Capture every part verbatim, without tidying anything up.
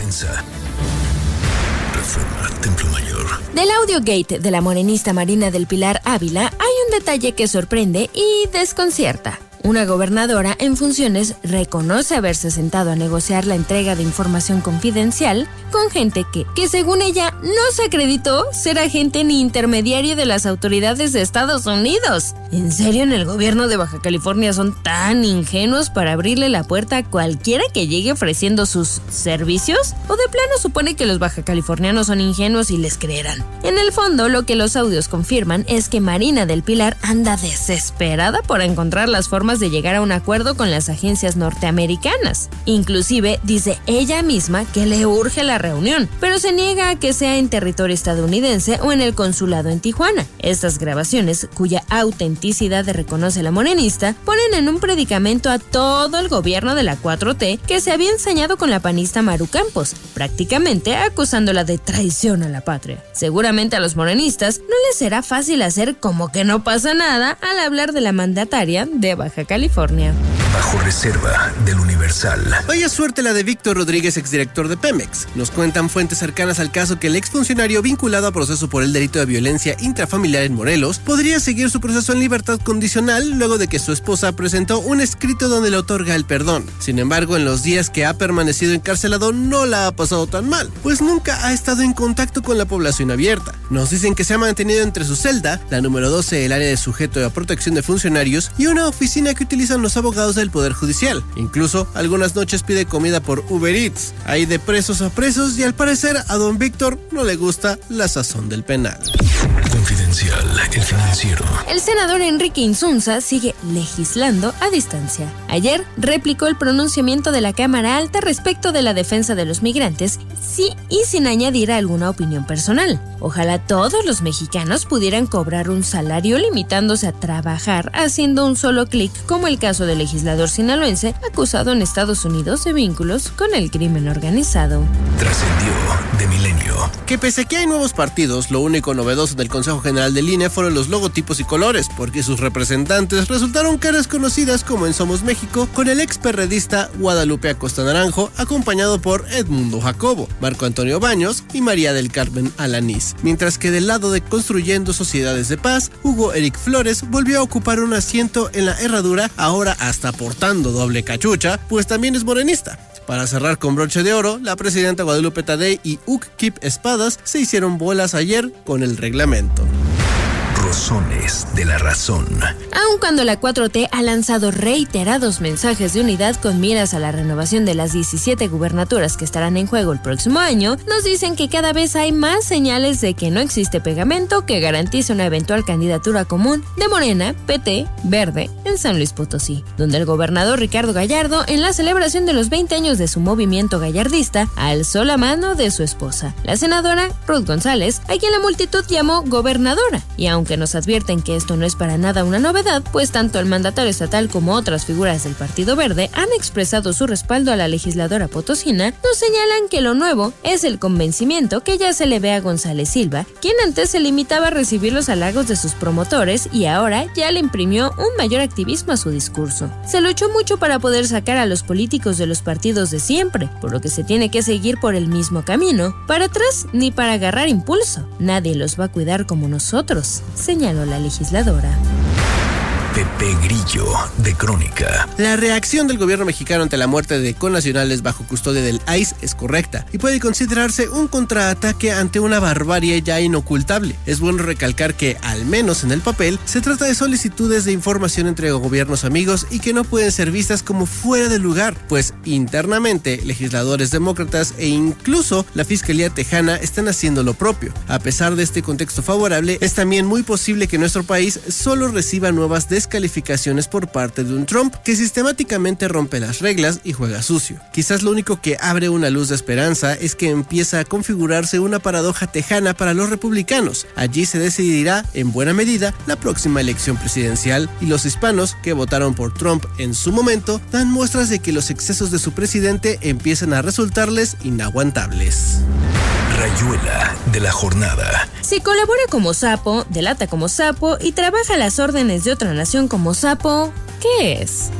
Prensa. Reforma, Templo Mayor. Del Audiogate de la morenista Marina del Pilar Ávila hay un detalle que sorprende y desconcierta. Una gobernadora en funciones reconoce haberse sentado a negociar la entrega de información confidencial con gente que, que según ella, no se acreditó ser agente ni intermediario de las autoridades de Estados Unidos. ¿En serio en el gobierno de Baja California son tan ingenuos para abrirle la puerta a cualquiera que llegue ofreciendo sus servicios? ¿O de plano supone que los bajacalifornianos son ingenuos y les creerán? En el fondo, lo que los audios confirman es que Marina del Pilar anda desesperada por encontrar las formas de llegar a un acuerdo con las agencias norteamericanas. Inclusive dice ella misma que le urge la reunión, pero se niega a que sea en territorio estadounidense o en el consulado en Tijuana. Estas grabaciones, cuya autenticidad reconoce la morenista, ponen en un predicamento a todo el gobierno de la cuatro T que se había ensañado con la panista Maru Campos, prácticamente acusándola de traición a la patria. Seguramente a los morenistas no les será fácil hacer como que no pasa nada al hablar de la mandataria de Baja California. Bajo reserva del Universal. Vaya suerte la de Víctor Rodríguez, exdirector de Pemex. Nos cuentan fuentes cercanas al caso que el exfuncionario vinculado a proceso por el delito de violencia intrafamiliar en Morelos podría seguir su proceso en libertad condicional luego de que su esposa presentó un escrito donde le otorga el perdón. Sin embargo, en los días que ha permanecido encarcelado no la ha pasado tan mal, pues nunca ha estado en contacto con la población abierta. Nos dicen que se ha mantenido entre su celda, la número doce, el área de sujeto a protección de funcionarios, y una oficina que utilizan los abogados del Poder Judicial. Incluso algunas noches pide comida por Uber Eats. Hay de presos a presos y al parecer a don Víctor no le gusta la sazón del penal. Confidencial, el financiero. El senador Enrique Insunza sigue legislando a distancia. Ayer replicó el pronunciamiento de la Cámara Alta respecto de la defensa de los migrantes, sí y sin añadir alguna opinión personal. Ojalá todos los mexicanos pudieran cobrar un salario limitándose a trabajar haciendo un solo clic, como el caso del legislador sinaloense acusado en Estados Unidos de vínculos con el crimen organizado. Trascendió de Milenio. Que pese a que hay nuevos partidos, lo único novedoso del Consejo General del I N E fueron los logotipos y colores, porque sus representantes resultaron caras conocidas como en Somos México, con el experredista Guadalupe Acosta Naranjo, acompañado por Edmundo Jacobo, Marco Antonio Baños y María del Carmen Alanís. Mientras que del lado de Construyendo Sociedades de Paz, Hugo Eric Flores volvió a ocupar un asiento en la herradura, ahora hasta portando doble cachucha, pues también es morenista. Para cerrar con broche de oro, la presidenta Guadalupe Tadei y Uc Kip Espadas se hicieron bolas ayer con el reglamento. Rosones de la razón. Aun cuando la cuatro T ha lanzado reiterados mensajes de unidad con miras a la renovación de las diecisiete gubernaturas que estarán en juego el próximo año, nos dicen que cada vez hay más señales de que no existe pegamento que garantice una eventual candidatura común de Morena, P T, Verde en San Luis Potosí, donde el gobernador Ricardo Gallardo, en la celebración de los veinte años de su movimiento gallardista, alzó la mano de su esposa, la senadora Ruth González, a quien la multitud llamó gobernadora, y aunque nos advierten que esto no es para nada una novedad, pues tanto el mandatario estatal como otras figuras del Partido Verde han expresado su respaldo a la legisladora potosina, nos señalan que lo nuevo es el convencimiento que ya se le ve a González Silva, quien antes se limitaba a recibir los halagos de sus promotores y ahora ya le imprimió un mayor activismo a su discurso. Se luchó mucho para poder sacar a los políticos de los partidos de siempre, por lo que se tiene que seguir por el mismo camino, para atrás ni para agarrar impulso. Nadie los va a cuidar como nosotros, señaló la legisladora. Pepe Grillo, de Crónica. La reacción del gobierno mexicano ante la muerte de connacionales bajo custodia del I C E es correcta y puede considerarse un contraataque ante una barbarie ya inocultable. Es bueno recalcar que, al menos en el papel, se trata de solicitudes de información entre gobiernos amigos y que no pueden ser vistas como fuera de lugar, pues internamente legisladores demócratas e incluso la Fiscalía Tejana están haciendo lo propio. A pesar de este contexto favorable, es también muy posible que nuestro país solo reciba nuevas descalificaciones por parte de un Trump que sistemáticamente rompe las reglas y juega sucio. Quizás lo único que abre una luz de esperanza es que empieza a configurarse una paradoja tejana para los republicanos. Allí se decidirá, en buena medida, la próxima elección presidencial y los hispanos que votaron por Trump en su momento dan muestras de que los excesos de su presidente empiezan a resultarles inaguantables. Rayuela de la jornada. Si colabora como sapo, delata como sapo y trabaja a las órdenes de otra nación como sapo, ¿qué es?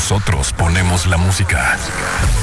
Nosotros ponemos la música.